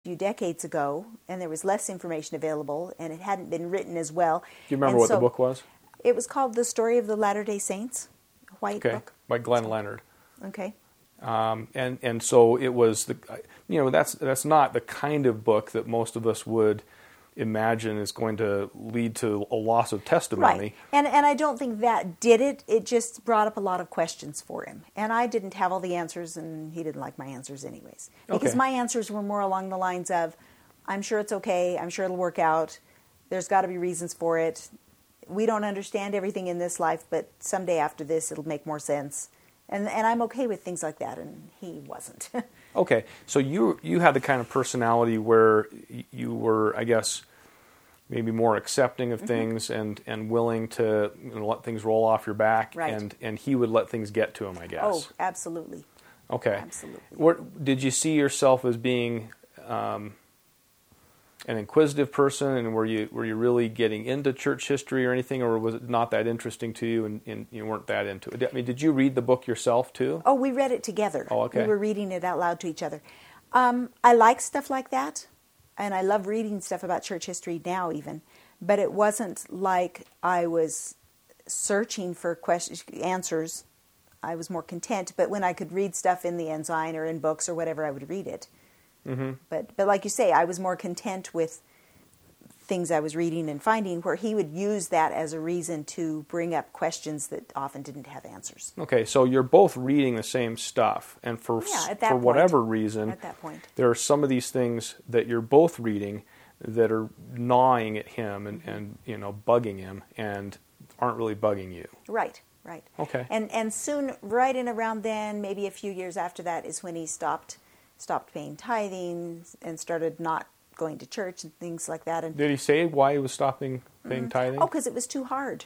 few decades ago, and there was less information available, and it hadn't been written as well. Do you remember what the book was? It was called The Story of the Latter-day Saints, a white book. By Glenn Leonard. Okay. And so it was that's not the kind of book that most of us would imagine is going to lead to a loss of testimony. Right. And I don't think that did it. It just brought up a lot of questions for him. And I didn't have all the answers, and he didn't like my answers anyways. Because my answers were more along the lines of, I'm sure it's okay, I'm sure it'll work out, there's got to be reasons for it. We don't understand everything in this life, but someday after this it'll make more sense. And I'm okay with things like that, and he wasn't. Okay, so you had the kind of personality where you were, I guess, maybe more accepting of things and willing to let things roll off your back, right. and he would let things get to him, I guess. Oh, absolutely. Okay. Absolutely. Did you see yourself as being an inquisitive person, and were you really getting into church history or anything, or was it not that interesting to you and you weren't that into it? I mean, did you read the book yourself too? Oh, we read it together. Oh, okay. We were reading it out loud to each other. I like stuff like that, and I love reading stuff about church history now even, but it wasn't like I was searching for answers. I was more content, but when I could read stuff in the Ensign or in books or whatever, I would read it. Mm-hmm. But like you say, I was more content with things I was reading and finding, where he would use that as a reason to bring up questions that often didn't have answers. Okay, so you're both reading the same stuff, and for whatever reason, at that point, there are some of these things that you're both reading that are gnawing at him and bugging him, and aren't really bugging you. Right. Okay. And soon, right in around then, maybe a few years after that, is when he stopped paying tithing and started not going to church and things like that. And did he say why he was stopping paying tithing? Oh, because it was too hard.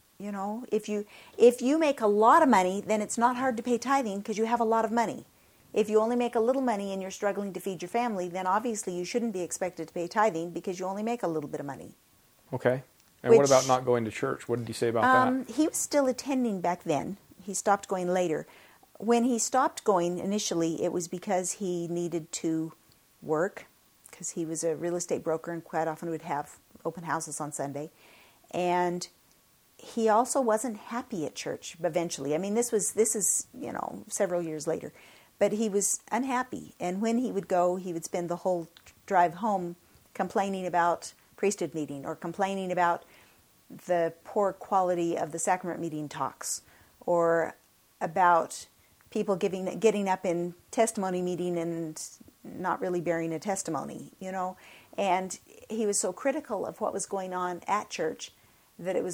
If you make a lot of money, then it's not hard to pay tithing because you have a lot of money. If you only make a little money and you're struggling to feed your family, then obviously you shouldn't be expected to pay tithing because you only make a little bit of money. Okay. And what about not going to church? What did he say about that? He was still attending back then. He stopped going later. When he stopped going initially, it was because he needed to work, because he was a real estate broker and quite often would have open houses on Sunday. And he also wasn't happy at church eventually. I mean, this is several years later. But he was unhappy. And when he would go, he would spend the whole drive home complaining about priesthood meeting or complaining about the poor quality of the sacrament meeting talks or about people getting up in testimony meeting and not really bearing a testimony, And he was so critical of what was going on at church that it was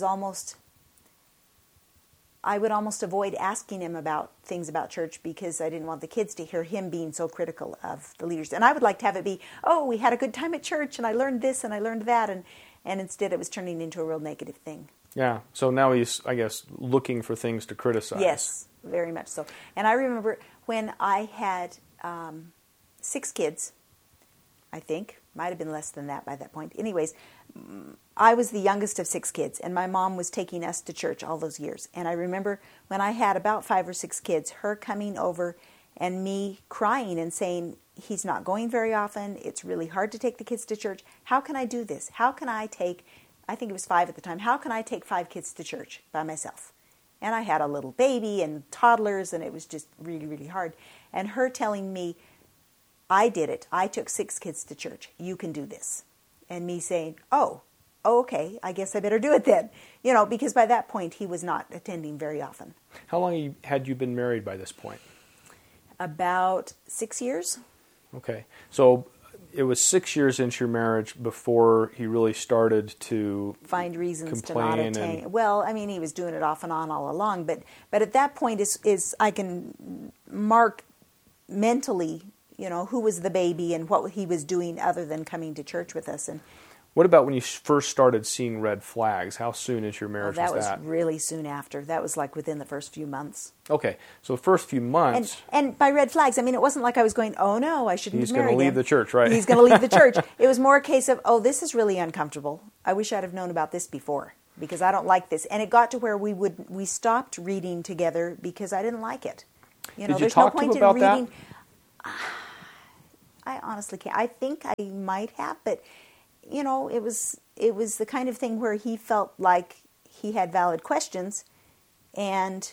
I would almost avoid asking him about things about church because I didn't want the kids to hear him being so critical of the leaders. And I would like to have it be, oh, we had a good time at church and I learned this and I learned that. And instead it was turning into a real negative thing. Yeah. So now he's, I guess, looking for things to criticize. Yes, very much so. And I remember when I had 6 kids, I think. Might have been less than that by that point. Anyways, I was the youngest of 6 kids, and my mom was taking us to church all those years. And I remember when I had about 5 or 6 kids, her coming over and me crying and saying, he's not going very often. It's really hard to take the kids to church. How can I do this? How can I think it was 5 at the time, how can I take 5 kids to church by myself? And I had a little baby and toddlers, and it was just really, really hard. And her telling me, I did it. I took 6 kids to church. You can do this. And me saying, oh, okay, I guess I better do it then. Because by that point, he was not attending very often. How long had you been married by this point? About 6 years. Okay. So it was 6 years into your marriage before he really started to find reasons to not complain attend. Well, I mean, he was doing it off and on all along, but at that point is I can mark mentally, who was the baby and what he was doing other than coming to church with us. And what about when you first started seeing red flags? How soon into your marriage was that? That was really soon after. That was like within the first few months. Okay, so the first few months. And by red flags, I mean, it wasn't like I was going, oh no, I shouldn't have married him. He's going to leave the church, right? He's going to leave the church. It was more a case of, oh, this is really uncomfortable. I wish I'd have known about this before because I don't like this. And it got to where we stopped reading together because I didn't like it. Did you talk to him about that? I honestly can't. I think I might have, but you know, it was the kind of thing where he felt like he had valid questions, and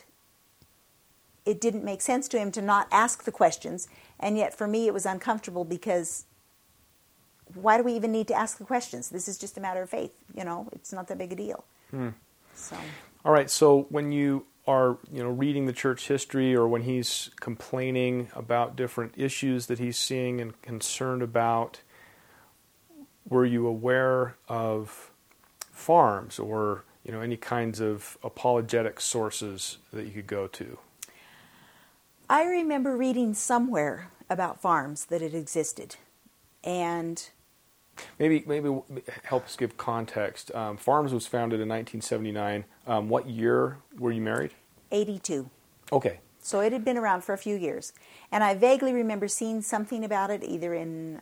it didn't make sense to him to not ask the questions. And yet, for me, it was uncomfortable because why do we even need to ask the questions? This is just a matter of faith. You know, it's not that big a deal. So, all right. So when you are, reading the church history, or when he's complaining about different issues that he's seeing and concerned about, were you aware of farms or, any kinds of apologetic sources that you could go to? I remember reading somewhere about farms that it existed, and maybe help us give context. Farms was founded in 1979. What year were you married? 82. Okay. So it had been around for a few years, and I vaguely remember seeing something about it either in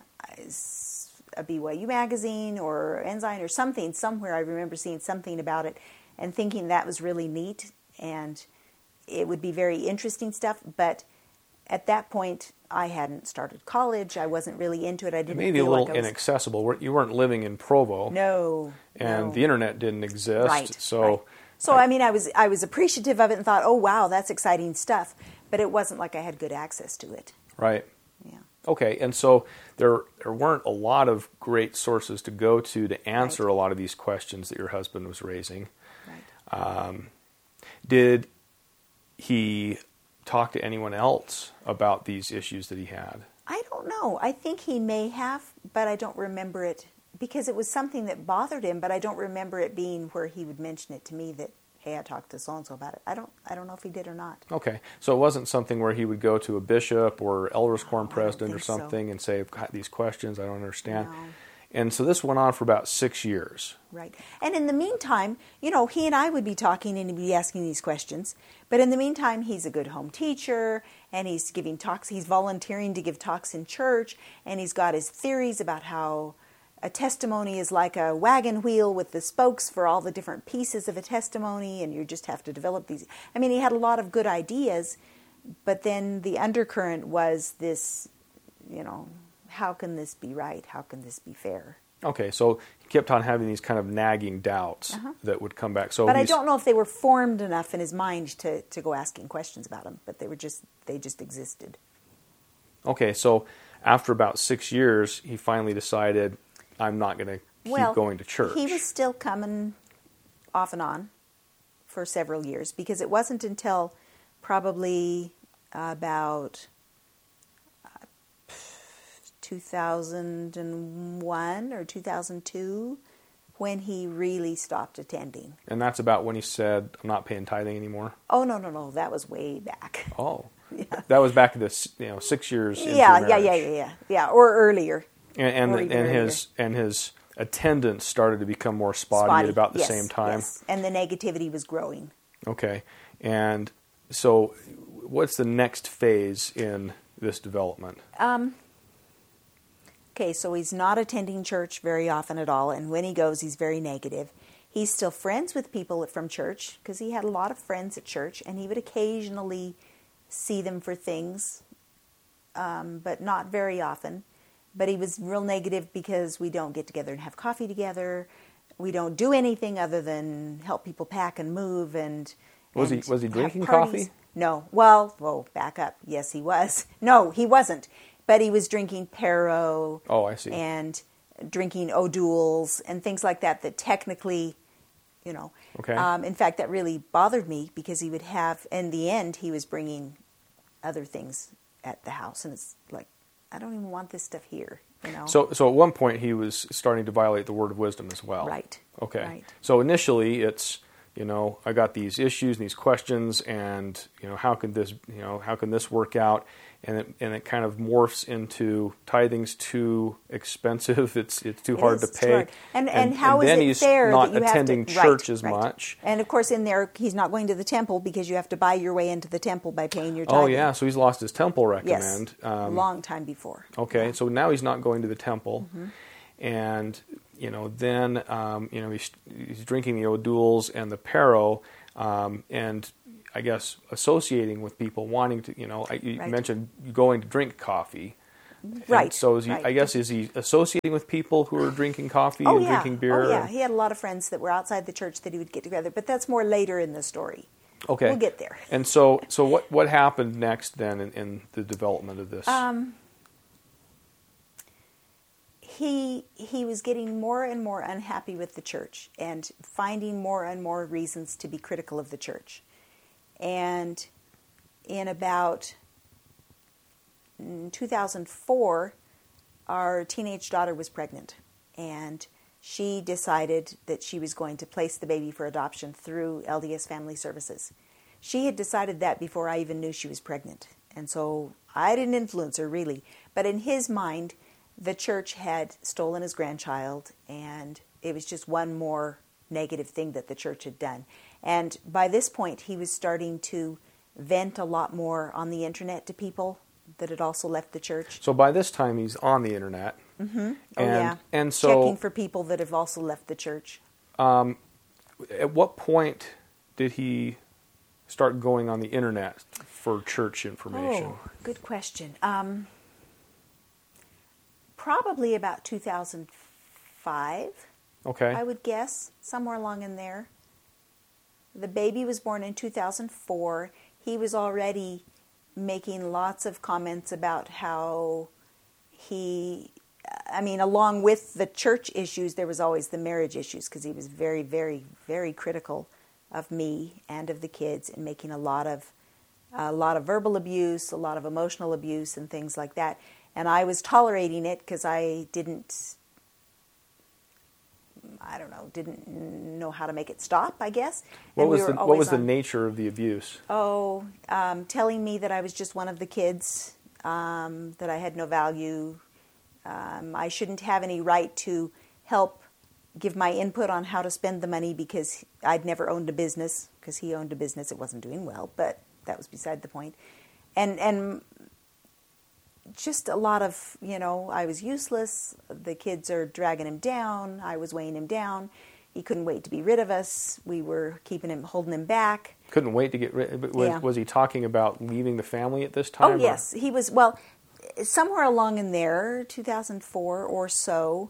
a BYU magazine or Ensign or something. Somewhere I remember seeing something about it and thinking that was really neat and it would be very interesting stuff, but at that point, I hadn't started college. I wasn't really into it. I didn't maybe feel a little like I was inaccessible. You weren't living in Provo. No. And the internet didn't exist. Right. So, right. So I mean, I was appreciative of it and thought, oh wow, that's exciting stuff. But it wasn't like I had good access to it. Right. Yeah. Okay, and so there weren't a lot of great sources to go to answer a lot of these questions that your husband was raising. Right. Did he talk to anyone else about these issues that he had? I don't know. I think he may have, but I don't remember it because it was something that bothered him, but I don't remember it being where he would mention it to me that, hey, I talked to so-and-so about it. I don't know if he did or not. Okay. So it wasn't something where he would go to a bishop or elders quorum president or something and say, I've got these questions, I don't understand. No. And so this went on for about 6 years. Right. And in the meantime, he and I would be talking and he'd be asking these questions. But in the meantime, he's a good home teacher and he's giving talks. He's volunteering to give talks in church, and he's got his theories about how a testimony is like a wagon wheel with the spokes for all the different pieces of a testimony, and you just have to develop these. I mean, he had a lot of good ideas, but then the undercurrent was this, how can this be right? How can this be fair? Okay, so he kept on having these kind of nagging doubts that would come back. So, but I don't know if they were formed enough in his mind to go asking questions about them, but they just existed. Okay, so after about 6 years, he finally decided, I'm not going to keep going to church. He was still coming off and on for several years, because it wasn't until probably about 2001 or 2002 when he really stopped attending. And that's about when he said, I'm not paying tithing anymore? Oh, no. That was way back. Oh. Yeah. That was back to 6 years into marriage. Yeah, or earlier. And his attendance started to become more spotty at about the same time. Yes, and the negativity was growing. Okay. And so what's the next phase in this development? Okay, so he's not attending church very often at all, and when he goes, he's very negative. He's still friends with people from church, because he had a lot of friends at church, and he would occasionally see them for things, but not very often. But he was real negative because we don't get together and have coffee together. We don't do anything other than help people pack and move. Was he drinking coffee? No. Well, back up. Yes, he was. No, he wasn't. But he was drinking Pero. Oh, I see. And drinking O'Doul's and things like that technically, Okay. In fact, that really bothered me because he would have, in the end, he was bringing other things at the house. And it's like, I don't even want this stuff here, So at one point he was starting to violate the word of wisdom as well. Right. Okay. Right. So initially it's, I got these issues and these questions, and how can this work out? And it kind of morphs into tithing's too expensive. It's too hard to pay. Hard. And how is it fair that you not attending church as much? And of course, in there he's not going to the temple because you have to buy your way into the temple by paying your Oh tithing. yeah, so he's lost his temple recommend. Yes, long time before. Okay, so now he's not going to the temple, and then he's drinking the O'Doul's and the Pero, and I guess associating with people wanting to, you mentioned going to drink coffee. Right. And so right. I guess, is he associating with people who are drinking coffee Oh and yeah. drinking beer? Oh yeah. He had a lot of friends that were outside the church that he would get together, but that's more later in the story. Okay. We'll get there. And so what happened next then in the development of this? He was getting more and more unhappy with the church and finding more and more reasons to be critical of the church. And in about 2004, our teenage daughter was pregnant, and she decided that she was going to place the baby for adoption through LDS Family Services. She had decided that before I even knew she was pregnant, and so I didn't influence her really. But in his mind, the church had stolen his grandchild, and it was just one more negative thing that the church had done. And by this point, he was starting to vent a lot more on the internet to people that had also left the church. So by this time, he's on the internet. Mm-hmm. And so checking for people that have also left the church. At what point did he start going on the internet for church information? Oh, good question. Probably about 2005, Okay. I would guess, somewhere along in there. The baby was born in 2004. He was already making lots of comments about how along with the church issues, there was always the marriage issues, because he was very, very, very critical of me and of the kids, and making a lot of verbal abuse, a lot of emotional abuse, and things like that. And I was tolerating it because I didn't know how to make it stop, I guess. What was the nature of the abuse? Telling me that I was just one of the kids, that I had no value, I shouldn't have any right to help give my input on how to spend the money because I'd never owned a business, because he owned a business. It wasn't doing well, but that was beside the point. And just a lot of, I was useless. The kids are dragging him down. I was weighing him down. He couldn't wait to be rid of us. We were holding him back. Couldn't wait to get rid. Was he talking about leaving the family at this Oh, time? yes. He was, well, somewhere along in there, 2004 or so,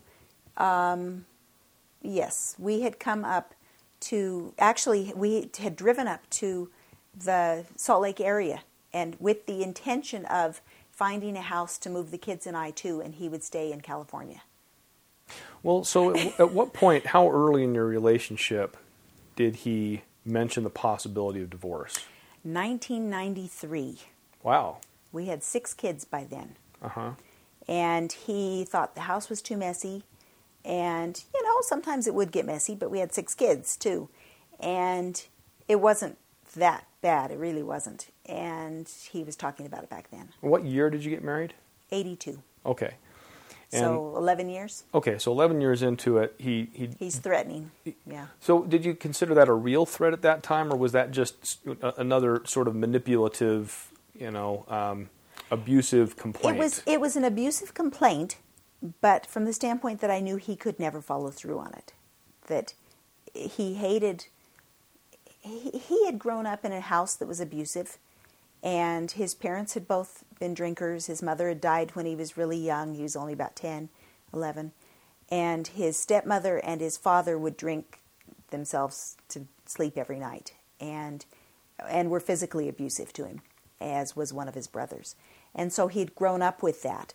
yes, we had come up to, actually, we had driven up to the Salt Lake area, and with the intention of finding a house to move the kids and I to, and he would stay in California. Well, so at what point, how early in your relationship did he mention the possibility of divorce? 1993. Wow. We had 6 kids by then. Uh-huh. And he thought the house was too messy. And, sometimes it would get messy, but we had 6 kids too. And it wasn't that bad. It really wasn't. And he was talking about it back then. What year did you get married? 82. Okay. And so 11 years. Okay, so 11 years into it, he's threatening. Yeah. So did you consider that a real threat at that time, or was that just another sort of manipulative, abusive complaint? It was an abusive complaint, but from the standpoint that I knew he could never follow through on it. That he hated. He had grown up in a house that was abusive, and his parents had both been drinkers. His mother had died when he was really young. He was only about 10, 11. And his stepmother and his father would drink themselves to sleep every night, and were physically abusive to him, as was one of his brothers. And so he'd grown up with that.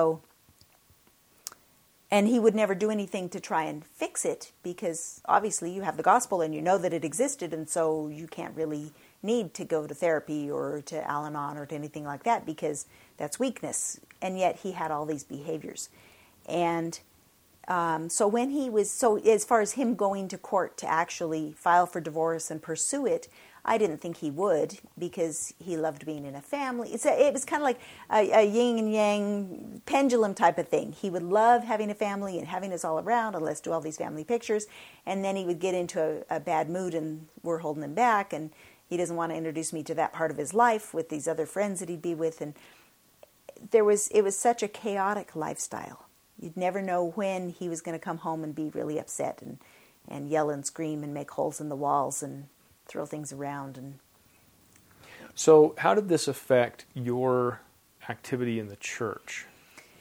And he would never do anything to try and fix it, because obviously you have the gospel and you know that it existed, and so you can't really need to go to therapy or to Al-Anon or to anything like that, because that's weakness. And yet he had all these behaviors. And so as far as him going to court to actually file for divorce and pursue it, I didn't think he would, because he loved being in a family. It was kind of like a yin and yang pendulum type of thing. He would love having a family and having us all around, and let's do all these family pictures. And then he would get into a bad mood, and we're holding him back, and he doesn't want to introduce me to that part of his life with these other friends that he'd be with. And it was such a chaotic lifestyle. You'd never know when he was going to come home and be really upset and yell and scream and make holes in the walls and throw things around. And so how did this affect your activity in the church?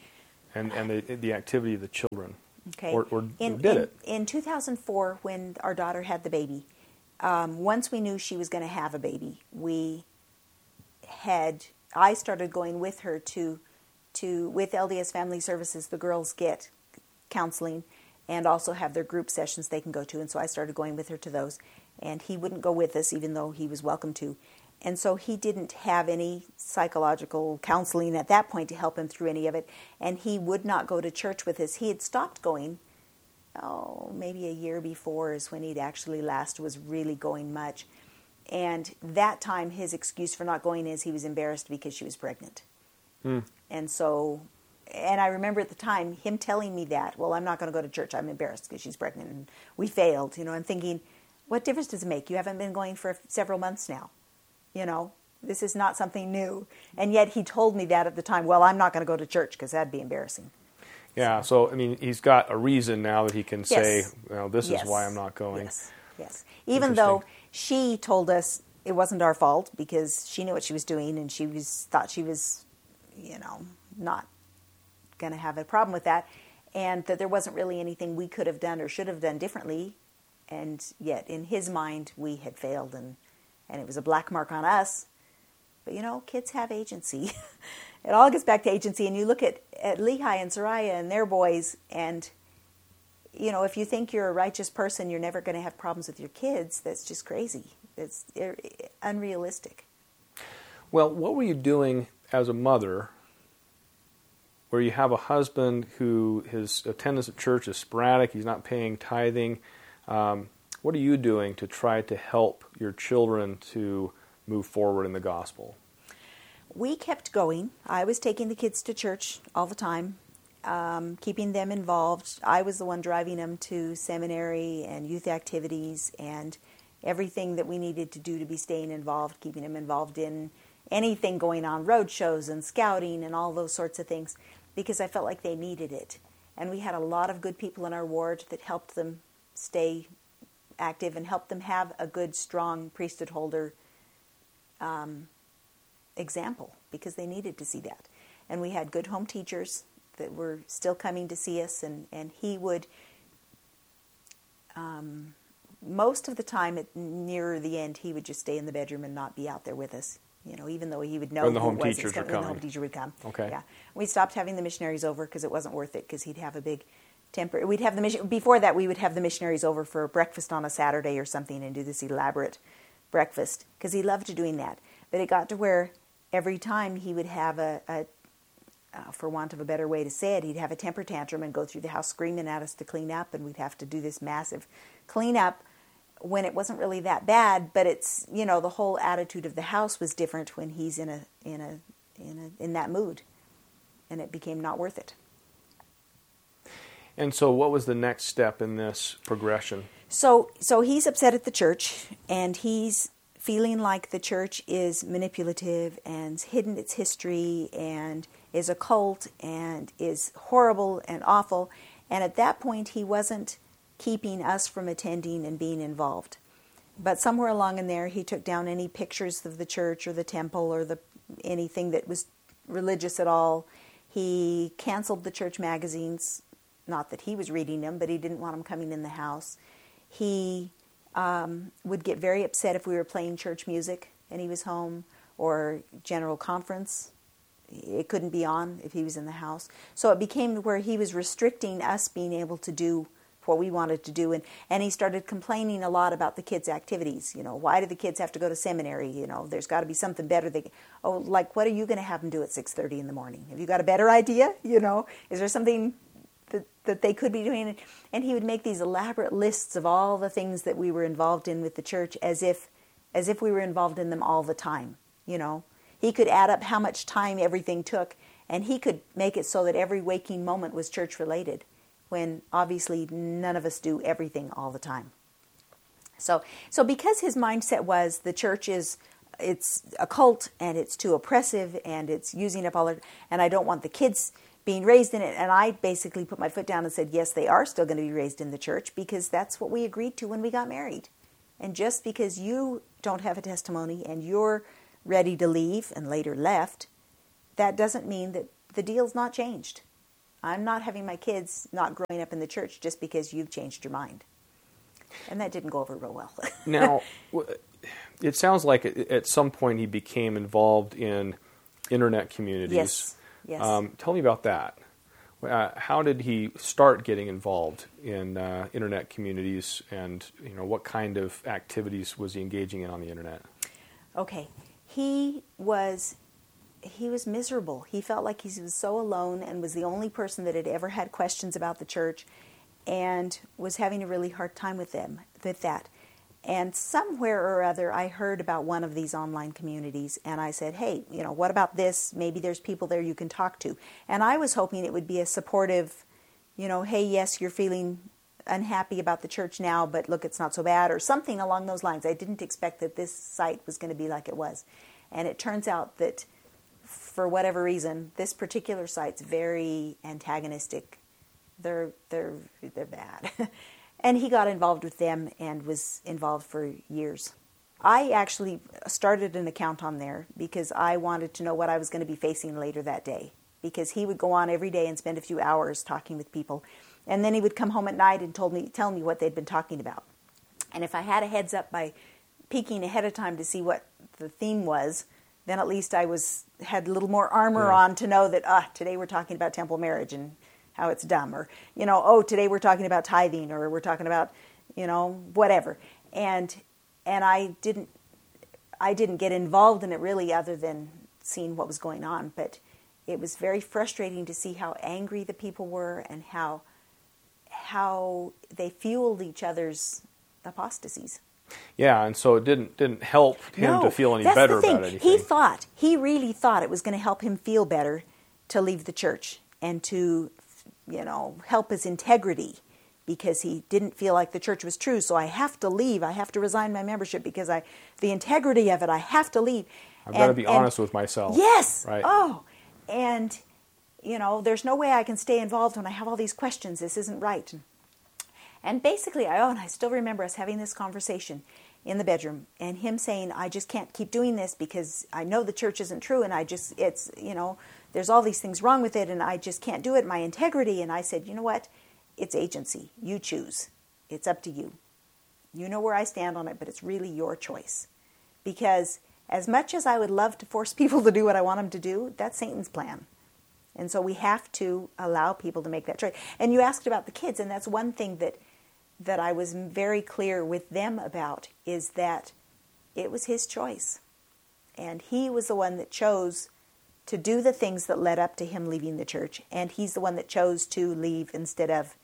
and the activity of the children? Okay. Or did it? In 2004, when our daughter had the baby, once we knew she was going to have a baby, I started going with her with LDS Family Services. The girls get counseling and also have their group sessions they can go to, and so I started going with her to those. And he wouldn't go with us, even though he was welcome to. And so he didn't have any psychological counseling at that point to help him through any of it. And he would not go to church with us. He had stopped going, maybe a year before is when he'd actually last was really going much. And that time his excuse for not going is he was embarrassed because she was pregnant. And I remember at the time him telling me that, well, I'm not going to go to church. I'm embarrassed because she's pregnant. And we failed, I'm thinking, what difference does it make? You haven't been going for several months now. This is not something new. And yet he told me that at the time, well, I'm not going to go to church because that'd be embarrassing. Yeah, so, he's got a reason now that he can say, this is why I'm not going. Yes. Even though she told us it wasn't our fault because she knew what she was doing and thought she was, not going to have a problem with that, and that there wasn't really anything we could have done or should have done differently. And yet, in his mind, we had failed, and it was a black mark on us. But, kids have agency. It all gets back to agency. And you look at Lehi and Soraya and their boys, and, if you think you're a righteous person, you're never going to have problems with your kids. That's just crazy. It's unrealistic. Well, what were you doing as a mother where you have a husband who his attendance at church is sporadic, he's not paying tithing? What are you doing to try to help your children to move forward in the gospel? We kept going. I was taking the kids to church all the time, keeping them involved. I was the one driving them to seminary and youth activities and everything that we needed to do to be staying involved, keeping them involved in anything going on, road shows and scouting and all those sorts of things, because I felt like they needed it. And we had a lot of good people in our ward that helped them stay active and helped them have a good, strong priesthood holder example, because they needed to see that. And we had good home teachers that were still coming to see us, and he would, most of the time nearer the end, he would just stay in the bedroom and not be out there with us. Even though he would know when the who home it was, teachers were when coming. the home teacher would come. Okay. Yeah. We stopped having the missionaries over because it wasn't worth it, because he'd have a big temper. We'd have before that we would have the missionaries over for breakfast on a Saturday or something and do this elaborate breakfast, because he loved doing that. But it got to where every time he would have for want of a better way to say it, he'd have a temper tantrum and go through the house screaming at us to clean up, and we'd have to do this massive cleanup when it wasn't really that bad. But it's, the whole attitude of the house was different when he's in that mood, and it became not worth it. And so what was the next step in this progression? So he's upset at the church, and he's feeling like the church is manipulative and hidden its history and is a cult and is horrible and awful. And at that point, he wasn't keeping us from attending and being involved. But somewhere along in there, he took down any pictures of the church or the temple or anything that was religious at all. He canceled the church magazines. Not that he was reading them, but he didn't want them coming in the house. He would get very upset if we were playing church music and he was home, or general conference. It couldn't be on if he was in the house. So it became where he was restricting us being able to do what we wanted to do. And he started complaining a lot about the kids' activities. Why do the kids have to go to seminary? There's got to be something better. Like, what are you going to have them do at 6:30 in the morning? Have you got a better idea? Is there something that they could be doing? And he would make these elaborate lists of all the things that we were involved in with the church, as if we were involved in them all the time. He could add up how much time everything took, and he could make it so that every waking moment was church related, when obviously none of us do everything all the time. So because his mindset was the church it's a cult and it's too oppressive and it's using up and I don't want the kids being raised in it. And I basically put my foot down and said, yes, they are still going to be raised in the church, because that's what we agreed to when we got married. And just because you don't have a testimony and you're ready to leave and later left, that doesn't mean that the deal's not changed. I'm not having my kids not growing up in the church just because you've changed your mind. And that didn't go over real well. Now, it sounds like at some point he became involved in internet communities. Yes. Tell me about that. How did he start getting involved in internet communities, and what kind of activities was he engaging in on the internet? Okay. He was miserable. He felt like he was so alone and was the only person that had ever had questions about the church, and was having a really hard time with that. And somewhere or other, I heard about one of these online communities, and I said, hey, what about this? Maybe there's people there you can talk to. And I was hoping it would be a supportive, hey, yes, you're feeling unhappy about the church now, but look, it's not so bad, or something along those lines. I didn't expect that this site was going to be like it was. And it turns out that, for whatever reason, this particular site's very antagonistic. They're bad. And he got involved with them and was involved for years. I actually started an account on there because I wanted to know what I was going to be facing later that day. Because he would go on every day and spend a few hours talking with people. And then he would come home at night and tell me what they'd been talking about. And if I had a heads up by peeking ahead of time to see what the theme was, then at least I had a little more armor on to know that, today we're talking about temple marriage and how it's dumb, or, today we're talking about tithing, or we're talking about, whatever. And I didn't get involved in it really, other than seeing what was going on. But it was very frustrating to see how angry the people were and how they fueled each other's apostasies. Yeah, and so it didn't help him to feel any better about anything. He really thought it was going to help him feel better to leave the church and to help his integrity, because he didn't feel like the church was true. So I have to leave. I have to resign my membership because the integrity of it, I have to leave. I've got to be honest with myself. Yes. Right. Oh, and, there's no way I can stay involved when I have all these questions. This isn't right. And basically, I still remember us having this conversation in the bedroom, and him saying, I just can't keep doing this because I know the church isn't true, and there's all these things wrong with it, and I just can't do it, my integrity. And I said, you know what? It's agency. You choose. It's up to you. You know where I stand on it, but it's really your choice. Because as much as I would love to force people to do what I want them to do, that's Satan's plan. And so we have to allow people to make that choice. And you asked about the kids, and that's one thing that I was very clear with them about, is that it was his choice. And he was the one that chose to do the things that led up to him leaving the church. And he's the one that chose to leave instead of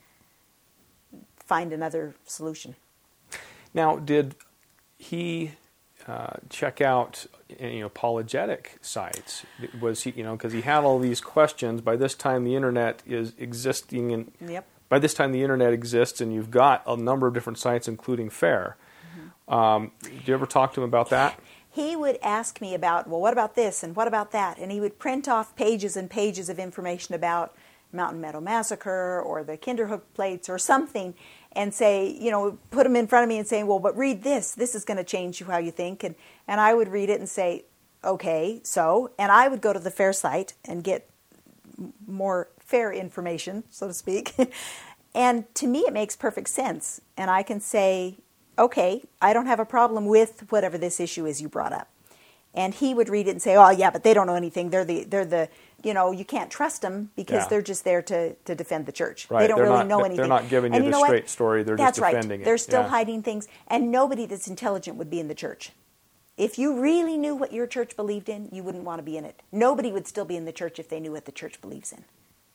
find another solution. Now, did he check out apologetic sites? Was he, because he had all these questions. By this time, the internet is existing, and Yep. By this time, the internet exists, and you've got a number of different sites, including FAIR. Did you ever talk to him about that? He would ask me about, well, what about this and what about that? And he would print off pages and pages of information about Mountain Meadow Massacre or the Kinderhook plates or something, and say, put them in front of me and say, well, but read this. This is going to change how you think. And I would read it and say, okay, so. And I would go to the FAIR site and get more FAIR information, so to speak. And to me, it makes perfect sense. And I can say, okay, I don't have a problem with whatever this issue is you brought up. And he would read it and say, oh, yeah, but they don't know anything. They're the you can't trust them because they're just there to defend the church. Right. They don't really know anything. They're not giving you the straight story. They're just defending it. They're still hiding things. And nobody that's intelligent would be in the church. If you really knew what your church believed in, you wouldn't want to be in it. Nobody would still be in the church if they knew what the church believes in.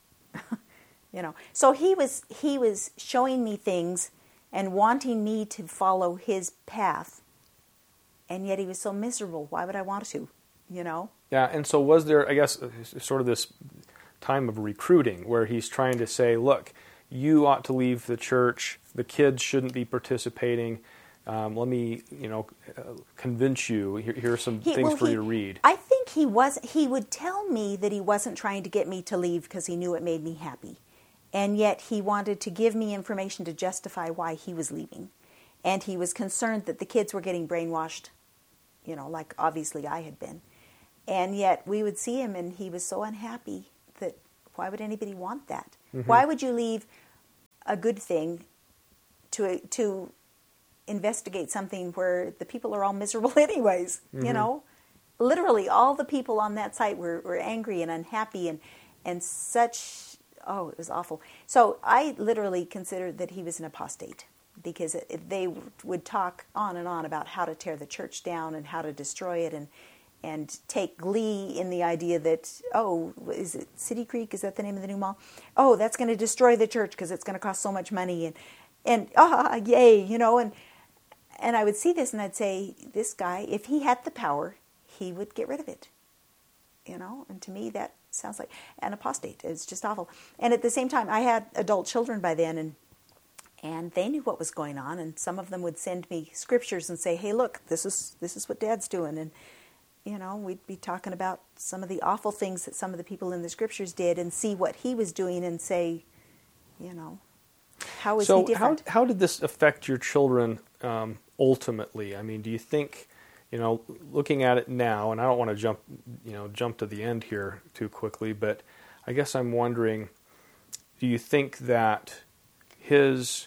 So he was showing me things and wanting me to follow his path, and yet he was so miserable. Why would I want to? Yeah, and so was there, I guess, sort of this time of recruiting where he's trying to say, look, you ought to leave the church. The kids shouldn't be participating. Let me, convince you. Here are some things for you to read. I think he would tell me that he wasn't trying to get me to leave because he knew it made me happy. And yet he wanted to give me information to justify why he was leaving. And he was concerned that the kids were getting brainwashed, like obviously I had been. And yet we would see him and he was so unhappy that Why would anybody want that? Why would you leave a good thing to investigate something where the people are all miserable anyways? You know, literally all the people on that site were angry and unhappy and such. Oh, it was awful. So I literally considered that he was an apostate, because they would talk on and on about how to tear the church down and how to destroy it, and take glee in the idea that, oh, is it City Creek? Is that the name of the new mall? Oh, that's going to destroy the church because it's going to cost so much money, and yay, you know, and I would see this and I'd say, this guy, if he had the power, he would get rid of it, you know. And to me, that sounds like an apostate. It's just awful. And at the same time, I had adult children by then, and they knew what was going on, and some of them would send me scriptures and say, hey, look, this is what Dad's doing. And, you know, we'd be talking about some of the awful things that some of the people in the scriptures did and see what he was doing and say, you know, how is he different? So how did this affect your children ultimately? I mean, do you think, you know, looking at it now, and I don't want to jump to the end here too quickly, but I guess I'm wondering, do you think that his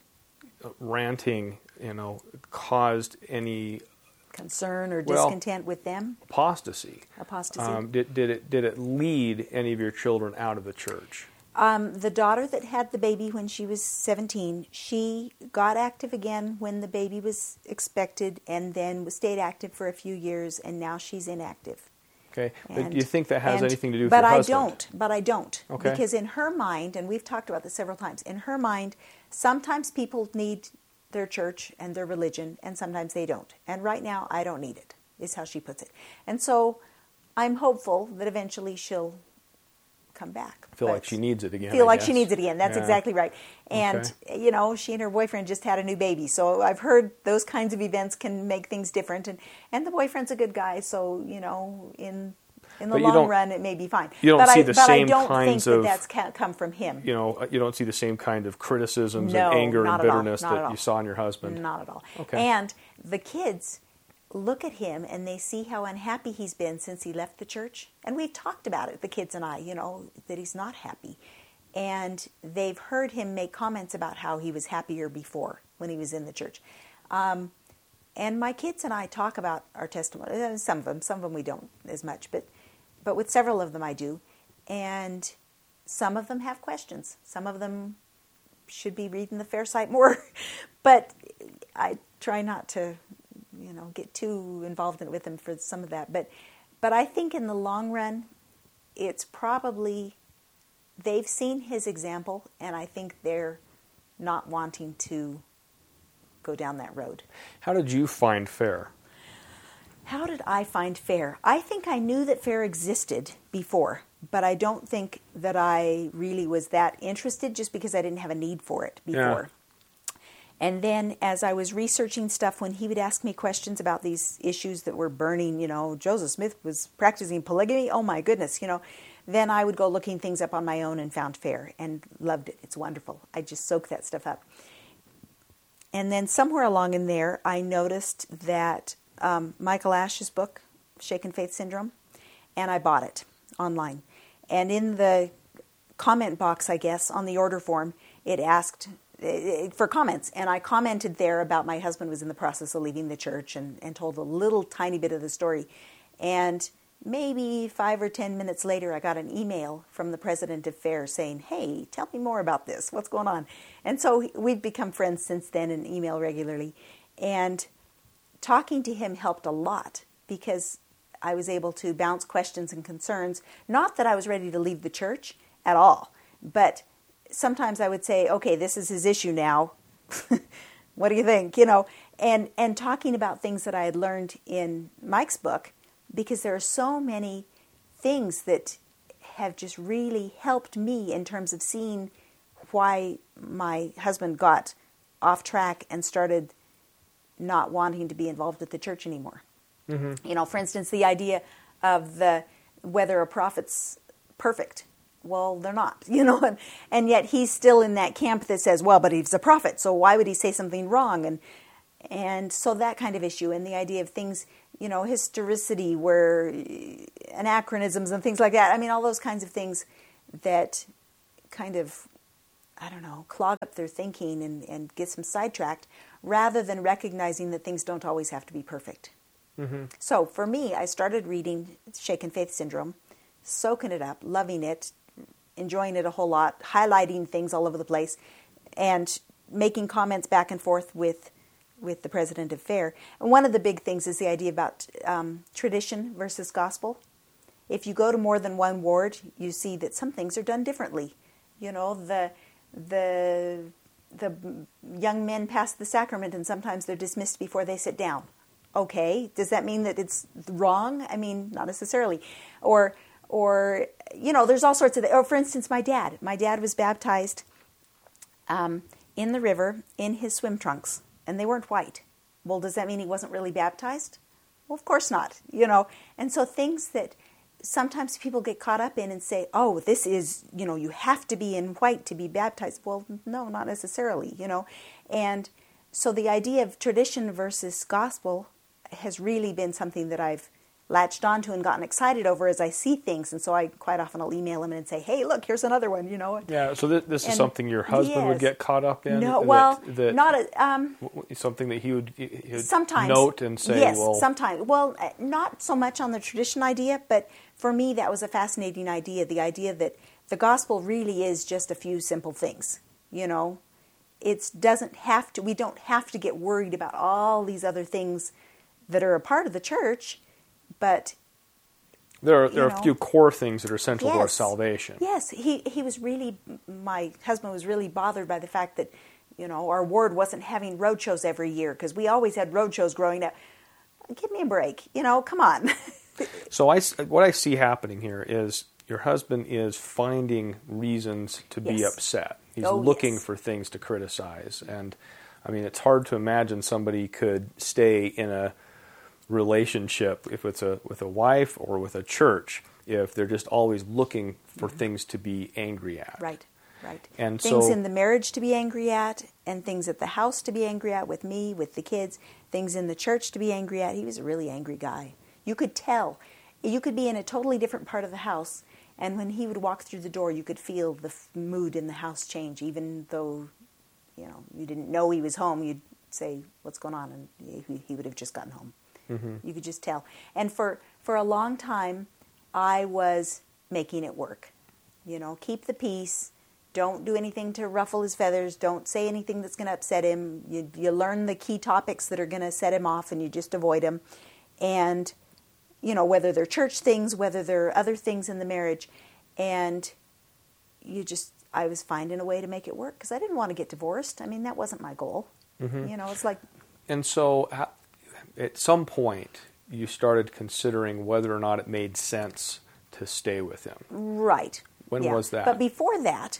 ranting, you know, caused any concern or discontent with them? Apostasy. Did it lead any of your children out of the church? The daughter that had the baby when she was 17, she got active again when the baby was expected, and then stayed active for a few years, and now she's inactive. Okay, but do you think that has anything to do with your husband? But I don't. Okay. Because in her mind, and we've talked about this several times, in her mind, sometimes people need their church and their religion, and sometimes they don't. And right now, I don't need it, is how she puts it. And so I'm hopeful that eventually she'll come back. Feel like she needs it again. She needs it again. That's exactly right. And, you know, she and her boyfriend just had a new baby. So I've heard those kinds of events can make things different. And the boyfriend's a good guy. So, you know, in the long run, it may be fine. You don't see the same kinds of... But I don't think that's come from him. You know, you don't see the same kind of criticisms and anger and bitterness that you saw in your husband. Not at all. Okay. And the kids look at him and they see how unhappy he's been since he left the church. And we've talked about it, the kids and I, you know, that he's not happy. And they've heard him make comments about how he was happier before when he was in the church. And my kids and I talk about our testimony. Some of them we don't as much, but with several of them I do. And some of them have questions. Some of them should be reading the Fair Site more. But I try not to, you know, get too involved with them for some of that. But I think in the long run, it's probably, they've seen his example, and I think they're not wanting to go down that road. How did you find FAIR? How did I find FAIR? I think I knew that FAIR existed before, but I don't think that I really was that interested just because I didn't have a need for it before. Yeah. And then as I was researching stuff, when he would ask me questions about these issues that were burning, you know, Joseph Smith was practicing polygamy, oh my goodness, you know, then I would go looking things up on my own and found FAIR and loved it. It's wonderful. I just soaked that stuff up. And then somewhere along in there, I noticed that Michael Ash's book, Shaken Faith Syndrome, and I bought it online. And in the comment box, I guess, on the order form, it asked for comments, and I commented there about my husband was in the process of leaving the church and told a little tiny bit of the story. And maybe 5 or 10 minutes later, I got an email from the president of FAIR saying, hey, tell me more about this. What's going on? And so we've become friends since then and email regularly. And talking to him helped a lot because I was able to bounce questions and concerns. Not that I was ready to leave the church at all, but sometimes I would say, okay, this is his issue now. What do you think? You know, and talking about things that I had learned in Mike's book, because there are so many things that have just really helped me in terms of seeing why my husband got off track and started not wanting to be involved with the church anymore. Mm-hmm. You know, for instance, the idea of whether a prophet's perfect. Well, they're not, you know, and yet he's still in that camp that says, well, but he's a prophet, so why would he say something wrong? And so that kind of issue, and the idea of things, you know, historicity, where anachronisms and things like that. I mean, all those kinds of things that kind of, I don't know, clog up their thinking and get them sidetracked, rather than recognizing that things don't always have to be perfect. Mm-hmm. So for me, I started reading Shaken Faith Syndrome, soaking it up, loving it, enjoying it a whole lot, highlighting things all over the place, and making comments back and forth with the president of FAIR. And one of the big things is the idea about tradition versus gospel. If you go to more than one ward, you see that some things are done differently. You know, the young men pass the sacrament, and sometimes they're dismissed before they sit down. Okay, does that mean that it's wrong? I mean, not necessarily. Or you know, there's all sorts of. Or for instance, my dad was baptized in the river in his swim trunks, and they weren't white. Well, does that mean he wasn't really baptized? Well, of course not. You know, and so things that sometimes people get caught up in and say, oh, this is, you know, you have to be in white to be baptized. Well, no, not necessarily, you know. And so the idea of tradition versus gospel has really been something that I've latched onto and gotten excited over as I see things. And so I quite often will email him and say, hey, look, here's another one, you know. Yeah, so this is something your husband would get caught up in? No, well, something that he would sometimes note and say, yes, well... sometimes. Well, not so much on the tradition idea, but for me that was a fascinating idea, the idea that the gospel really is just a few simple things, you know. We don't have to get worried about all these other things that are a part of the church, but there are a few core things that are central to our salvation. Yes, my husband was really bothered by the fact that, you know, our ward wasn't having road shows every year, because we always had road shows growing up. Give me a break, you know, come on. So what I see happening here is your husband is finding reasons to be upset. He's looking for things to criticize. And, I mean, it's hard to imagine somebody could stay in a relationship, if it's with a wife or with a church, if they're just always looking for things to be angry at. Right. And things in the marriage to be angry at, and things at the house to be angry at with me, with the kids, things in the church to be angry at. He was a really angry guy. You could tell. You could be in a totally different part of the house, and when he would walk through the door, you could feel the mood in the house change, even though, you know, you didn't know he was home. You'd say, what's going on? And he would have just gotten home. Mm-hmm. You could just tell. And for a long time, I was making it work. You know, keep the peace. Don't do anything to ruffle his feathers. Don't say anything that's going to upset him. You learn the key topics that are going to set him off, and you just avoid them. And, you know, whether they're church things, whether they're other things in the marriage. And I was finding a way to make it work, because I didn't want to get divorced. I mean, that wasn't my goal. Mm-hmm. You know, it's like... And so... at some point, you started considering whether or not it made sense to stay with him. Right. When was that? But before that,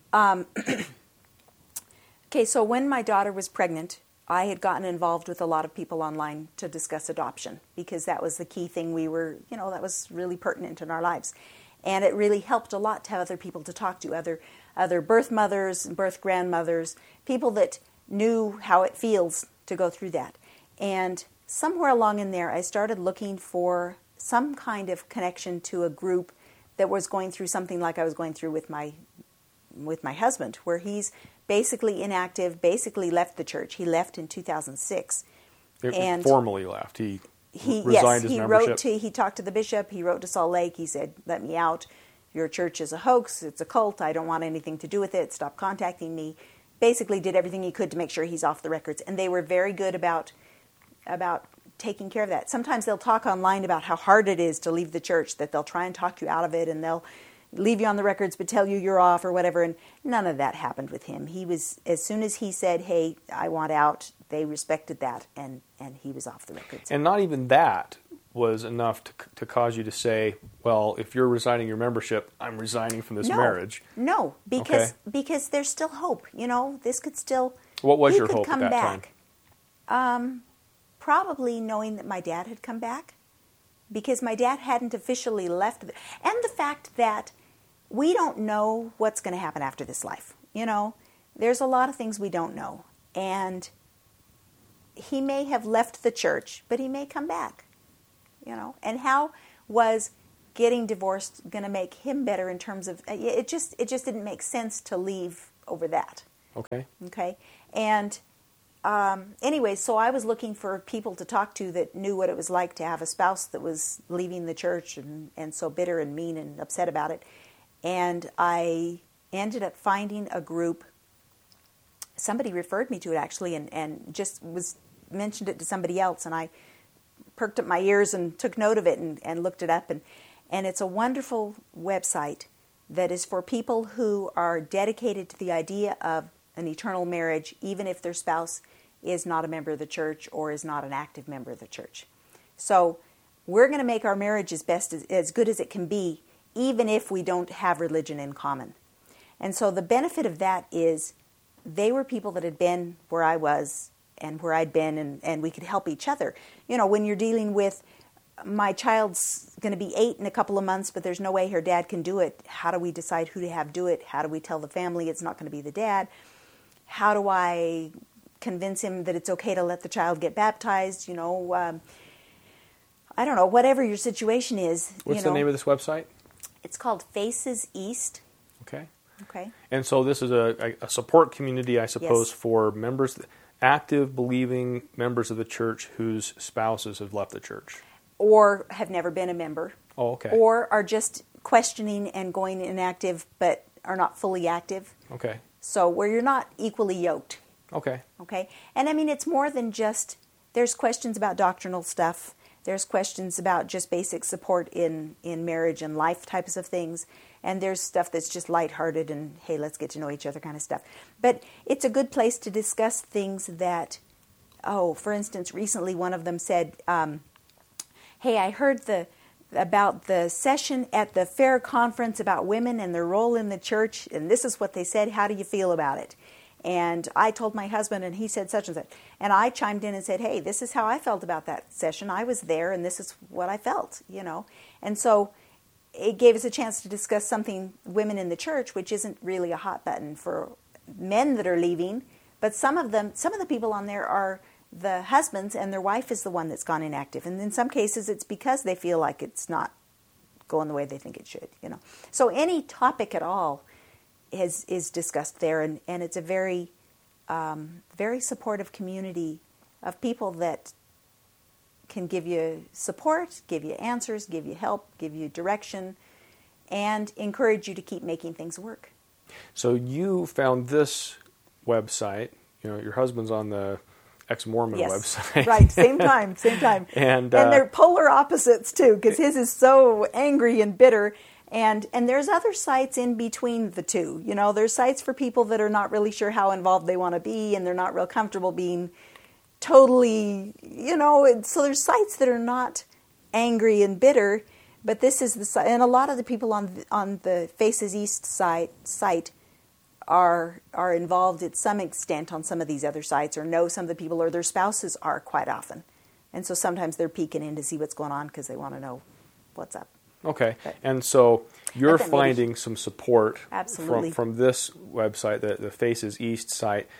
okay, so when my daughter was pregnant, I had gotten involved with a lot of people online to discuss adoption, because that was the key thing that was really pertinent in our lives. And it really helped a lot to have other people to talk to, other birth mothers, birth grandmothers, people that knew how it feels to go through that. And somewhere along in there, I started looking for some kind of connection to a group that was going through something like I was going through with my husband, where he's basically inactive, basically left the church. He left in 2006. And formally left. He resigned his membership. He talked to the bishop. He wrote to Salt Lake. He said, let me out. Your church is a hoax. It's a cult. I don't want anything to do with it. Stop contacting me. Basically did everything he could to make sure he's off the records. And they were very good about taking care of that. Sometimes they'll talk online about how hard it is to leave the church, that they'll try and talk you out of it, and they'll leave you on the records but tell you you're off or whatever, and none of that happened with him. He was, as soon as he said, hey, I want out, they respected that, and he was off the records. And not even that was enough to cause you to say, well, if you're resigning your membership, I'm resigning from this marriage. No, because there's still hope. You know, this could still... What was your hope at that time? Probably knowing that my dad had come back, because my dad hadn't officially left. And the fact that we don't know what's going to happen after this life. You know, there's a lot of things we don't know. And he may have left the church, but he may come back. You know, and how was getting divorced going to make him better in terms of it just didn't make sense to leave over that. Okay. And anyway, so I was looking for people to talk to that knew what it was like to have a spouse that was leaving the church and so bitter and mean and upset about it. And I ended up finding a group. Somebody referred me to it actually, and just mentioned it to somebody else, and I perked up my ears and took note of it and looked it up. And it's a wonderful website that is for people who are dedicated to the idea of an eternal marriage, even if their spouse is not a member of the church or is not an active member of the church. So we're going to make our marriage as good as it can be, even if we don't have religion in common. And so the benefit of that is they were people that had been where I was and where I'd been, and we could help each other. You know, when you're dealing with, my child's going to be 8 in a couple of months, but there's no way her dad can do it. How do we decide who to have do it? How do we tell the family it's not going to be the dad? How do I convince him that it's okay to let the child get baptized? You know, I don't know, whatever your situation is. What's the name of this website? It's called Faces East. Okay. And so this is a support community, I suppose, Yes. for members, active, believing members of the church whose spouses have left the church. Or have never been a member. Oh, okay. Or are just questioning and going inactive, but are not fully active. Okay. So where you're not equally yoked. Okay. Okay. And I mean, it's more than just, there's questions about doctrinal stuff. There's questions about just basic support in marriage and life types of things. And there's stuff that's just lighthearted and, hey, let's get to know each other kind of stuff. But it's a good place to discuss things that, for instance, recently one of them said, hey, I heard about the session at the fair conference about women and their role in the church, and this is what they said. How do you feel about it? And I told my husband, and he said such and such. And I chimed in and said, hey, this is how I felt about that session. I was there, and this is what I felt, you know. And so it gave us a chance to discuss something, women in the church, which isn't really a hot button for men that are leaving. But some of the people on there are the husbands, and their wife is the one that's gone inactive. And in some cases, it's because they feel like it's not going the way they think it should, you know. So any topic at all is discussed there, and it's a very, very supportive community of people that can give you support, give you answers, give you help, give you direction, and encourage you to keep making things work. So you found this website, you know, your husband's on the ex-Mormon website. Right, same time. And they're polar opposites too, because his is so angry and bitter. And there's other sites in between the two. You know, there's sites for people that are not really sure how involved they want to be, and they're not real comfortable being totally, you know. So there's sites that are not angry and bitter, but this is the site. And a lot of the people on the Faces East site are involved at some extent on some of these other sites, or know some of the people, or their spouses are quite often. And so sometimes they're peeking in to see what's going on because they want to know what's up. Okay, and so you're finding some support from this website, the Faces East site,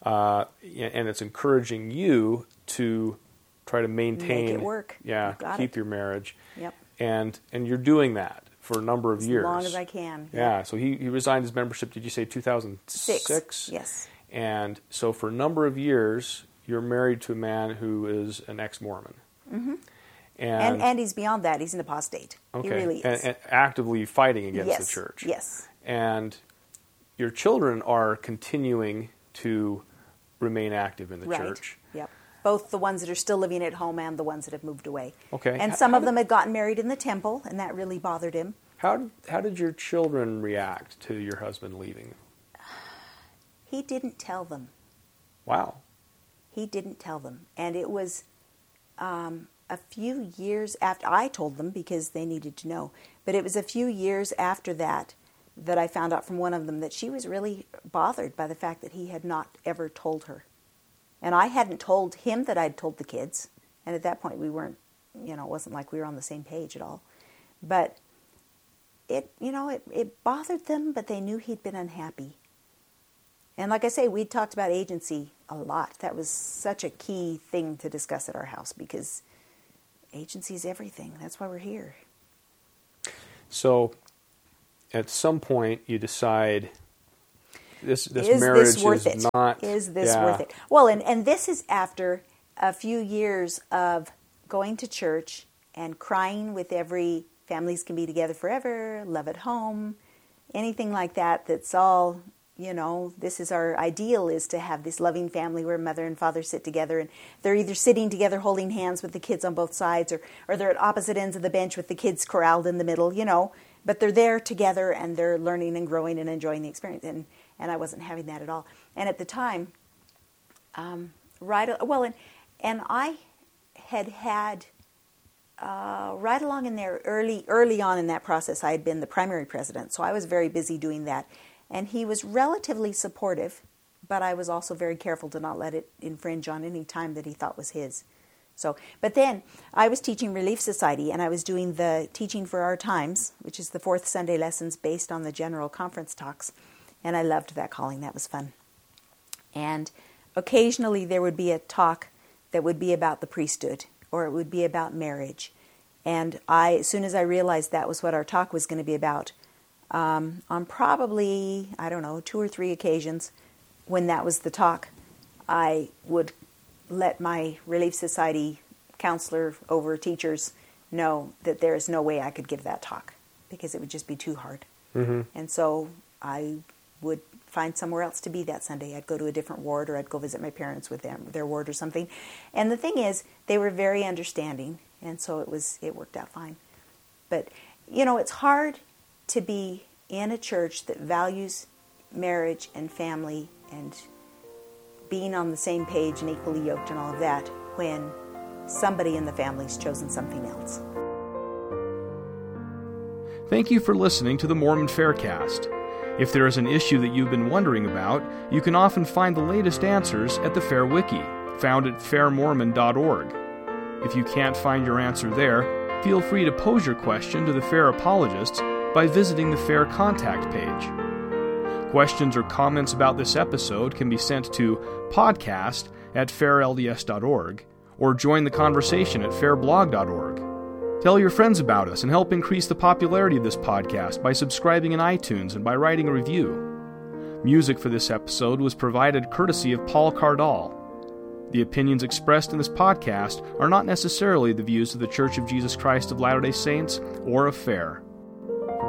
and it's encouraging you to try to maintain, make it work. Yeah, keep your marriage. Yep. And you're doing that for a number of years. As long as I can. Yeah, so he resigned his membership, did you say 2006? Yes. And so for a number of years, you're married to a man who is an ex-Mormon. Mm-hmm. And he's beyond that. He's an apostate. Okay. He really is. And actively fighting against the church. Yes. And your children are continuing to remain active in the church. Yep. Both the ones that are still living at home and the ones that have moved away. Okay. And some of them had gotten married in the temple, and that really bothered him. How did your children react to your husband leaving? He didn't tell them. Wow. He didn't tell them. And it was a few years after I told them, because they needed to know. But it was a few years after that I found out from one of them that she was really bothered by the fact that he had not ever told her. And I hadn't told him that I'd told the kids. And at that point we weren't, it wasn't like we were on the same page at all. But it bothered them, but they knew he'd been unhappy. And like I say, we talked about agency a lot. That was such a key thing to discuss at our house, because agency is everything. That's why we're here. So at some point you decide this is marriage this worth is it? not... Is this worth it? Well, and this is after a few years of going to church and crying with every families can be together forever, love at home, anything like that. That's all, this is our ideal, is to have this loving family where mother and father sit together, and they're either sitting together holding hands with the kids on both sides, or they're at opposite ends of the bench with the kids corralled in the middle, but they're there together and they're learning and growing and enjoying the experience. And I wasn't having that at all. And at the time, and I had right along in there, early on in that process, I had been the primary president, so I was very busy doing that. And he was relatively supportive, but I was also very careful to not let it infringe on any time that he thought was his. But then I was teaching Relief Society, and I was doing the Teaching for Our Times, which is the fourth Sunday lessons based on the General Conference talks. And I loved that calling. That was fun. And occasionally there would be a talk that would be about the priesthood, or it would be about marriage. And as soon as I realized that was what our talk was going to be about, on probably, 2 or 3 occasions when that was the talk, I would let my Relief Society counselor over teachers know that there is no way I could give that talk because it would just be too hard. Mm-hmm. And so I would find somewhere else to be that Sunday. I'd go to a different ward, or I'd go visit my parents with their ward or something. And the thing is, they were very understanding, and so it worked out fine. But, it's hard to be in a church that values marriage and family and being on the same page and equally yoked and all of that when somebody in the family's chosen something else. Thank you for listening to the Mormon Faircast. If there is an issue that you've been wondering about, you can often find the latest answers at the Fair Wiki, found at fairmormon.org. If you can't find your answer there, feel free to pose your question to the Fair apologists by visiting the Fair contact page. Questions or comments about this episode can be sent to podcast@fairlds.org or join the conversation at fairblog.org. Tell your friends about us and help increase the popularity of this podcast by subscribing in iTunes and by writing a review. Music for this episode was provided courtesy of Paul Cardall. The opinions expressed in this podcast are not necessarily the views of the Church of Jesus Christ of Latter-day Saints or of Fair.